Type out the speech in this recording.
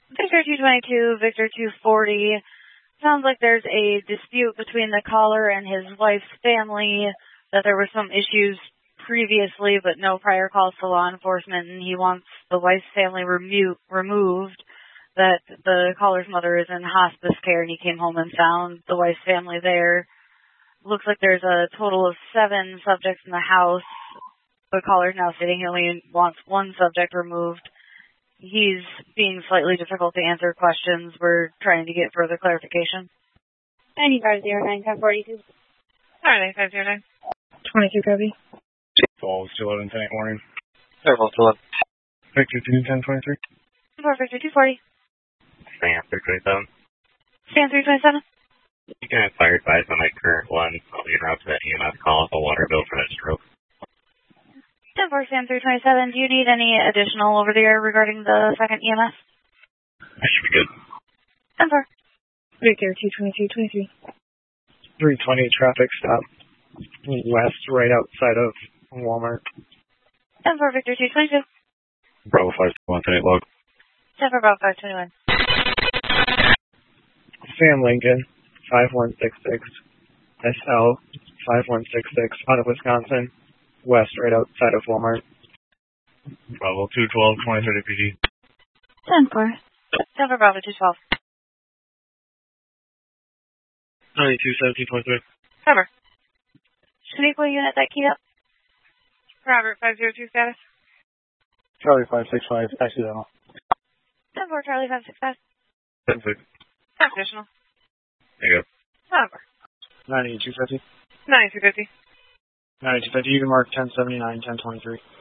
Victor 222, Victor 240. Sounds like there's a dispute between the caller and his wife's family, that there were some issues previously, but no prior calls to law enforcement, and he wants the wife's family removed, that the caller's mother is in hospice care, and he came home and found the wife's family there. Looks like there's a total of 7 subjects in the house. The caller's now stating he only wants 1 subject removed. He's being slightly difficult to answer questions. We're trying to get further clarification. 9509, 1042. Alright, 9509. 22 copy. Falls to 11, 10 warning. Several to 11. Victor 2, 10, 23. For Victor 240. Stand 327. Stand 327. You can have fire advice on my current one. I'll be en route to that EMS call with a water bill for that stroke. 10 for Sam 327. Do you need any additional over the air regarding the second EMS? That should be good. 10 for. Victor 222, 23. 320 traffic stop. West, right outside of Walmart. 10 for Victor 222. Bravo 521, 10 log. 10 for Bravo 521. Sam Lincoln, 5166. SL 5166 out of Wisconsin. West, right outside of Walmart. Bravo 212, 2030 PG. 10 for. 10 for Bravo 212. 92, 17, 23. Cover. Shaniqua unit that key up. Robert 502 status. Charlie 565, accidental. 10 for Charlie 565. 10-6. Additional. There you go. Cover. 9250. 9250. 9250, you can mark 1079, 1023.